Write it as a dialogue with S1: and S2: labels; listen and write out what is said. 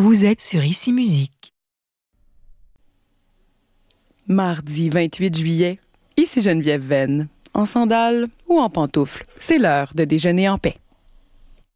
S1: Vous êtes sur Ici Musique.
S2: Mardi 28 juillet, ici Geneviève Venn. En sandales ou en pantoufles, c'est l'heure de déjeuner en paix.